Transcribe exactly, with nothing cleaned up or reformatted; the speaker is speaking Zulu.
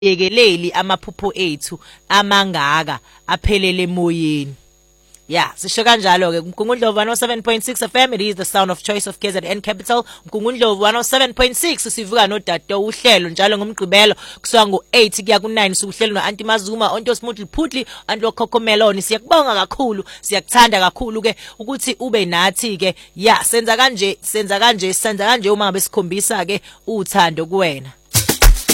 yekeleli amaphupho ethu amangaka aphelele emoyeni. Yeah, sisho kanjalo ke Mgungundlovu one oh seven point six F M, it is the sound of choice of K Z N Capital. Mgungundlovu one oh seven point six sivuka noDato uhlelo njalo ngomgqibelo kusuka ngo eight kuya ku nine sukuhlelo no Auntie Mazuma onto smoothly phutli anto Cocomelon. Siyakubonga kakhulu, siyakuthanda kakhulu ke ukuthi ube nathi ke. Yeah, senza kanje senza kanje senza kanje uma ngabe sikhombisa ke uthando kuwena.